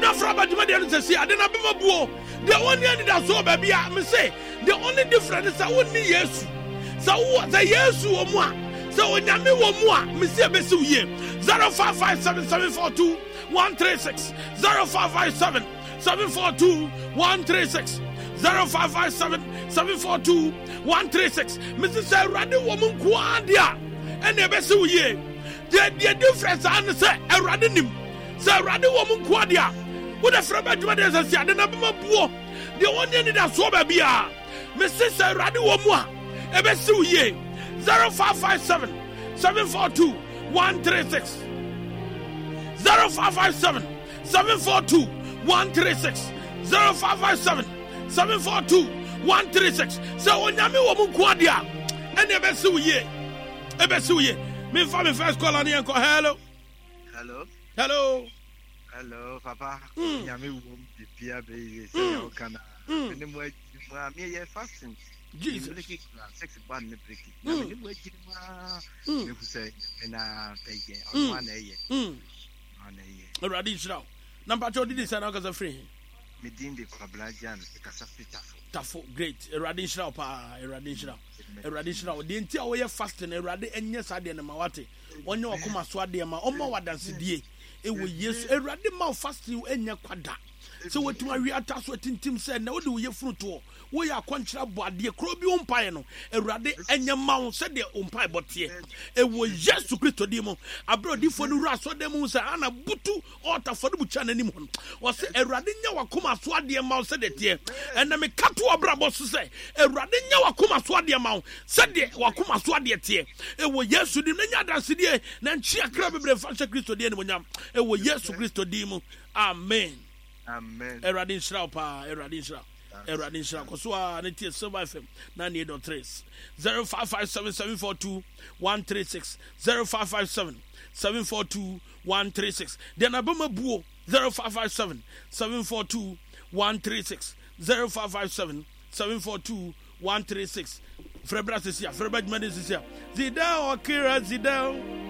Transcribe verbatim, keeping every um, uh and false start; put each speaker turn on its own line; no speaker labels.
na fra ba dwuma de no sesi ade na bema buo the only any that so baby a me say the only difference is that woni yesu so wo the yesu wo mu a so onyame wo mu a me say be si ye zero five five seven seven four two one three six zero five five seven seven four two one three six zero five five seven seven four two one three six Missus Erade wo mu kwa dia ene be si ye the the difference an say Erade nim say Erade wo mu kwa dia wo the fra ba dwuma de say ade na be mabuo the only need that so ba bia Missus Erade wo mu a e be si ye zero five five seven seven four two one three six zero five five seven seven four two one three six zero five five seven seven four two one three six so onyame wo mu ko dia ene be se uye e be se uye me fa me first call on here ko hello
hello
hello
hello papa onyame wo mu pia be ye se o kana ene mo mo me ye fasting Jesus six ban ne break na me mo ejiri ma me ku say na pege on one eye mm on eye
already show number two did this na cause free
Medindi Fablajan, Casafitafo.
Tafo, great. A radical pa, a radical, a radical. The entire way fasting, a radi, and yes, I didn't know what it. When you come as Swadiama, or more than C D A, it will yes, a radical fasting in your quadra. So what to my reatas, what Tim said, no, do you fruit to? We are contra body, a crobby umpire, a radi, and your mouth said the umpire, but here it was just to Christo demo. I brought you for the ras or demos and a butu or for the buchan anymore. Was a radinia wakuma swadi amount said it here, and I make Katua Brabos to say, a radinia wakuma swadi amount said the wakuma swadi at here. It was yes to the many other city, then she a crab of the fashion Christo demo. It was yes to Christo demo. Amen.
Amen.
Eradin Shraupa, Eradin Shraup. Eradin Shraup. Kosua, Neti, Silver F M, ninety-eight point three. zero five five seven seven four two one three six. zero five five seven seven four two one three six. Then Abama Buo, zero five five seven seven four two one three six. zero five five seven seven four two one three six. Frebras is here, Frebras is here. Zidao, Akira, Zidao.